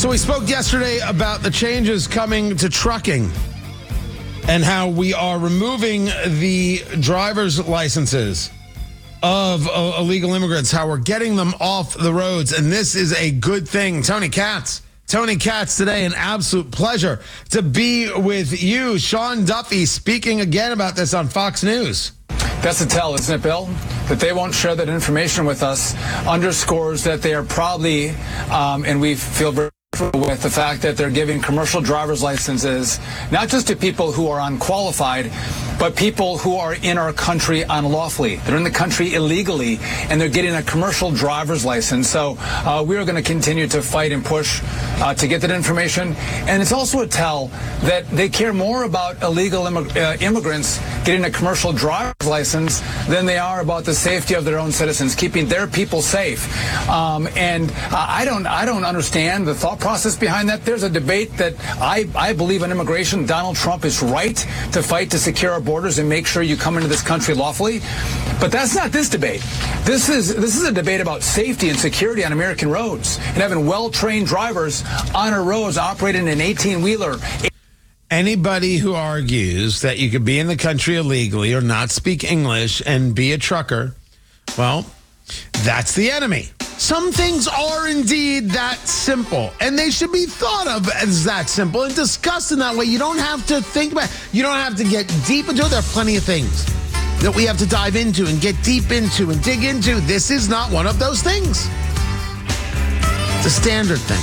So we spoke yesterday about the changes coming to trucking and how we are removing the driver's licenses of illegal immigrants, how we're getting them off the roads. And this is a good thing. Tony Katz today, an absolute pleasure to be with you. Sean Duffy speaking again about this on Fox News. That's a tell, isn't it, Bill? That they won't share that information with us underscores that they are probably, and we feel very with the fact that they're giving commercial driver's licenses, not just to people who are unqualified, but people who are in our country unlawfully. They're in the country illegally, and they're getting a commercial driver's license. So we are going to continue to fight and push to get that information. And it's also a tell that they care more about illegal immigrants getting a commercial driver's license than they are about the safety of their own citizens, keeping their people safe. And I don't understand the thought process behind that. There's a debate that I believe on immigration. Donald Trump is right to fight to secure our borders and make sure you come into this country lawfully. But that's not this debate. This is a debate about safety and security on American roads and having well-trained drivers on our roads operating an 18-wheeler. Anybody who argues that you could be in the country illegally or not speak English and be a trucker, well, that's the enemy. Some things are indeed that simple, and they should be thought of as that simple and discussed in that way. You don't have to think about it. You don't have to get deep into it. There are plenty of things that we have to dive into and get deep into and dig into. This is not one of those things. It's a standard thing.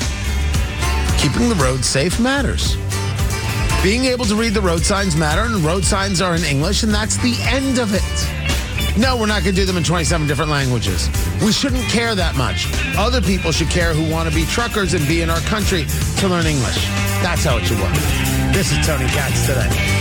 Keeping the road safe matters. Being able to read the road signs matter, and road signs are in English, and that's the end of it. No, we're not going to do them in 27 different languages. We shouldn't care that much. Other people should care who want to be truckers and be in our country to learn English. That's how it should work. This is Tony Katz today.